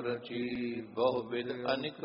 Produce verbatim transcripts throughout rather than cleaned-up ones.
रची बहु विध अनिक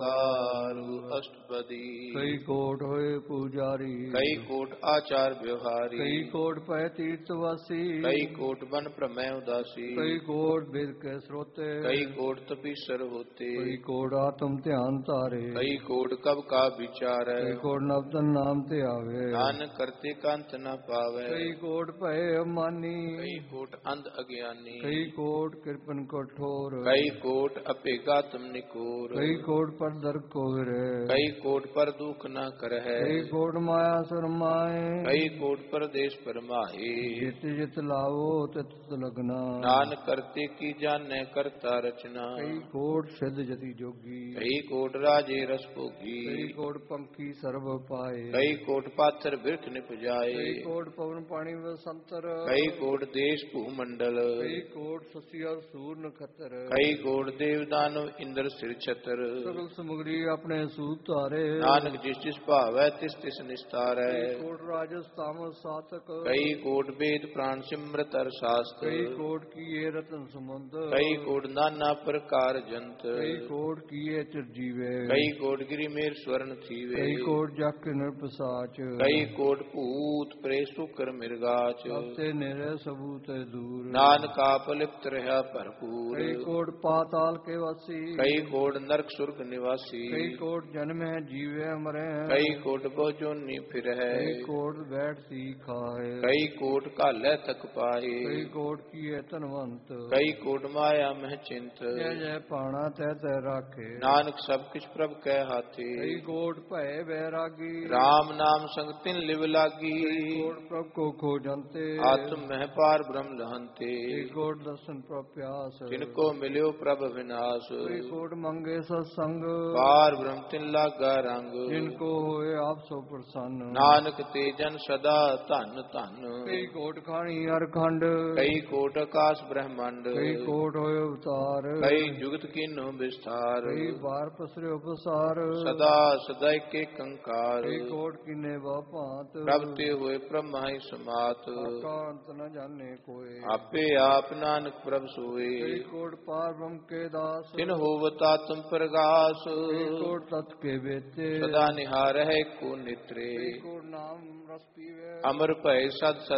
प्रकार अष्टपदी। कई कोट होए पुजारी कई कोट आचार व्यवहारी। कई कोट पै तीर्थवासी कई कोट बन प्रमेय उदासी। कई कोट वेद के स्रोते कई कोट तपीसर होते। कई कोट आत्म ध्यान तारे कई कोट कब का विचार। कई कोट नवतन नाम ते आवे नानक करते कांत न पावे। कई कोट भय अमानी कई कोट अंध अज्ञानी। कई कोट कृपन कठोर कई कोट अपेगा तुम निकोर। कई कोट पर दर कोहरे कई कोट पर दुख न कर है। कई कोट माया सुरमाए कई कोट परदेश परमाए। जित जित लावो तित लगना नानक करते की जाने करता रचना। कई कोट सिद्ध जति जोगी कई कोट राजे रस भोगी। कई कोट पंखी सर्व पाए कई कोट पाथर बिरख निप जाए। कई कोट पवन पानी वसंतर कई कोट देश भूमंडल। कई कोट शशि और सूर नखतर कई कोट देव दानव इंद्र सिर छतर। सगल सामग्री अपने सूत तारे नानक जिस जिस भावै तिस तिस निस्तार है। कई कोट राजस तामस सातक कई कोट वेद प्राण सिमृत अर शास्त्र। कई कोट किए रतन सुमंत कई कोट नाना प्रकार जंत। कई कोट किए चिरजीवे कई कोट गिरि मेर स्वर्ण थीवे। कई कोट जक नृपसाच कई कोट भूत प्रेत शुकर मृगाच। सबते निरे सबूत दूर नानक आप लिप्त रहा भरपूर। कई कोट पाताल के वासी कई कोट नरक सुर्ग निवासी। कई कोट जन्म है जीवे मरे कई कोट बहुजोनी फिर है। कई कोट बैठ सी खाए कई कोट काले तक पाए। कई कोट किए तनवंत कई कोट माया मह चिंत। जय जय पाना तय तय राखे नानक सब किछ प्रभ कह हाथे। कई कोट भय बैरागी राम नाम संग तिन लिव लागी। कई कोट प्रभ को खो जनते आत्म मह पार ब्रह्म लहंते। कई कोट दर्शन प्रप्यास तिनको मिल्यो प्रभ विनाश। कई कोट मंगे सत्संग पार ब्रह्म तिन लागा रंग। जिनको होए आप सो प्रसन्न नानक ते जन सदा धन धन। कई कोट खानी हर खंड कई कोट आकाश ब्रह्मांड। कई कोट होए अवतार कई जुगत कीनो विस्तार। कई बार पसरे उपसार सदा सदा के कंकार। कई कोट किने बापात प्रभ ते हुए ब्रह्माई समात। आका अंत न जाने कोई आपे आप नानक प्रभ सोए। कई कोट पार ब्रह्म के दास तिन होवता तुम प्रगास। कई कोट तत् के बेते सदा निहार है को नित्रे। कई कोट नाम रस पीवे अमर भय सद सद